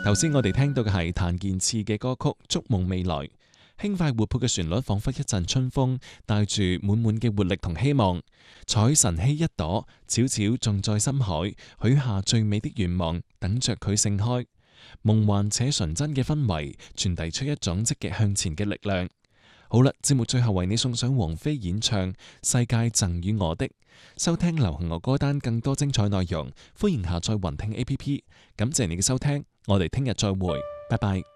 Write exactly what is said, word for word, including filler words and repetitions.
頭先我哋聽到嘅係譚健次嘅歌曲《築夢未來》，輕快活潑嘅旋律仿佛一陣春風，帶住滿滿嘅活力同希望。採晨曦一朵，悄悄種在心海，許下最美的願望，等着佢盛開。夢幻且純真嘅氛圍，傳遞出一種積極向前嘅力量。好啦，節目最後為你送上王菲演唱《世界贈予我的》。收聽流行樂歌單更多精彩內容，歡迎下載雲聽 A P P。感謝你嘅收聽，我哋聽日再會，拜拜。